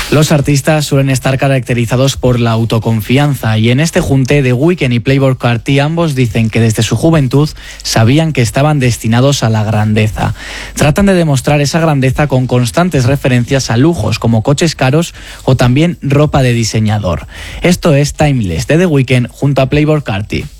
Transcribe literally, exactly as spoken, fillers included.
Los artistas suelen estar caracterizados por la autoconfianza y en este junte The Weeknd y Playboi Carti ambos dicen que desde su juventud sabían que estaban destinados a la grandeza. Tratan de demostrar esa grandeza con constantes referencias a lujos como coches caros o también ropa de diseñador. Esto es Timeless de The Weeknd junto a Playboi Carti.